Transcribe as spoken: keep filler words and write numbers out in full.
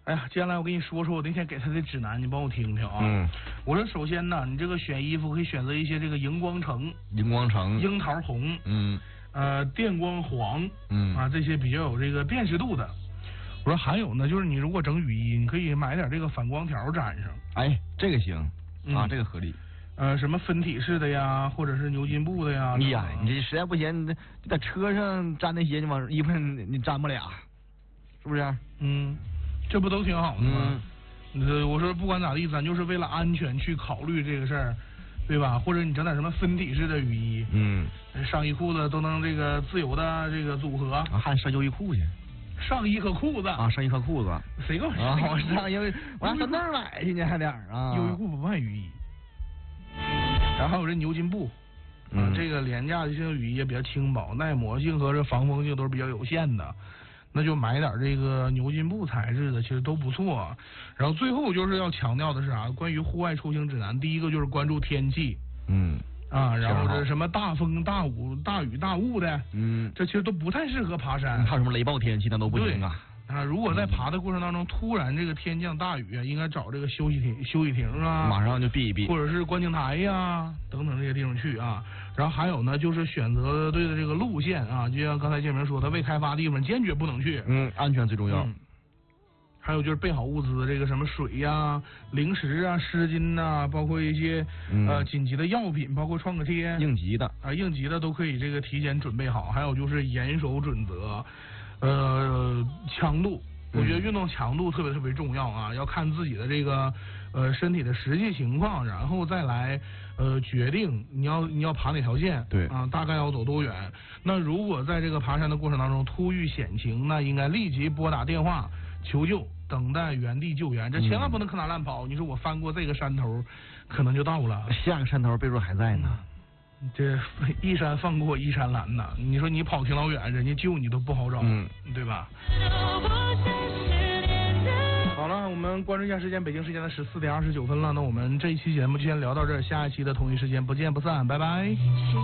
哎呀，接下来我跟你说说我那天给他的指南，你帮我听听啊。 嗯。 我说首先呢，你这个选衣服可以选择一些这个荧光橙、 荧光橙、 樱桃红， 嗯， 呃，电光黄， 嗯啊，这些比较有这个辨识度的。我说还有呢，就是你如果整雨衣，你可以买点这个反光条粘上。 哎，这个行啊， 嗯、 这个合理。 呃，什么分体式的呀，或者是牛津布的呀。 哎呀，你这实在不行，你你在车上粘那些，你往衣服上你粘不了，是不是？ 嗯，这不都挺好的吗？ 嗯， 呃，我说不管咋地，咱就是为了安全去考虑这个事儿，对吧？或者你整点什么分体式的雨衣， 嗯， 上衣裤子都能这个自由的这个组合。 啊，还上优衣库去。 上衣和裤子啊，上衣和裤子。 谁跟我啊？我上优，我还上那儿买去呢，还点儿啊。 优衣库不卖雨衣。然后还有这牛津布，啊， 嗯、 这个廉价的性雨衣也比较轻薄，耐磨性和这防风性都是比较有限的，那就买点这个牛津布材质的，其实都不错。然后最后就是要强调的是啥？关于户外出行指南，第一个就是关注天气， 嗯， 啊，然后这什么大风大雾、大雨大雾的， 嗯， 这其实都不太适合爬山。 还有什么雷暴天气那都不行啊。 啊，如果在爬的过程当中突然这个天降大雨啊，应该找这个休息亭、休息亭啊， 马上就避一避， 或者是观景台呀、啊、等等这些地方去啊。然后还有呢，就是选择对的这个路线啊，就像刚才建明说，他未开发地方坚决不能去。 嗯，安全最重要。 嗯、还有就是备好物资，这个什么水呀、啊、零食啊、湿巾呐、啊，包括一些、嗯、呃紧急的药品，包括创可贴、 应急的啊，应急的都可以这个提前准备好。还有就是严守准则。呃，强度，我觉得运动强度特别特别重要啊，要看自己的这个呃身体的实际情况，然后再来呃决定你要你要爬哪条线， 对啊，大概要走多远。那如果在这个爬山的过程当中突遇险情，那应该立即拨打电话求救，等待原地救援，这千万不能磕打烂跑。嗯、你说我翻过这个山头，可能就到了， 下个山头备注还在呢。 这一山放过一山拦呐，你说你跑挺老远，人家救你都不好找，嗯，对吧？好了，我们关注一下时间，北京时间的十四点二十九分了。那我们这一期节目就先聊到这儿，下一期的同一时间不见不散，拜拜。